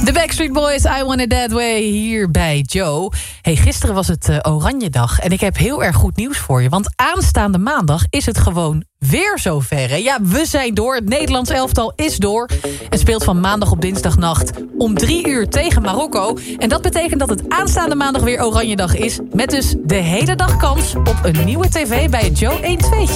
De Backstreet Boys, I Want It That Way, hier bij Joe. Hey, gisteren was het Oranjedag en ik heb heel erg goed nieuws voor je. Want aanstaande maandag is het gewoon weer zover. Hè? Ja, we zijn door. Het Nederlands elftal is door. En speelt van maandag op dinsdagnacht om 3 uur tegen Marokko. En dat betekent dat het aanstaande maandag weer Oranjedag is. Met dus de hele dag kans op een nieuwe tv bij het Joe 1-2'tje.